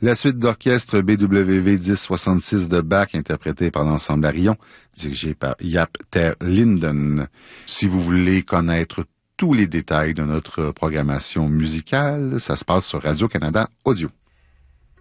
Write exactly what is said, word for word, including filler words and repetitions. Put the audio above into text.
La suite d'orchestre B W V dix soixante-six de Bach, interprétée par l'ensemble Arion, dirigé par Jaap ter Linden. Si vous voulez connaître tous les détails de notre programmation musicale, ça se passe sur Radio-Canada Audio.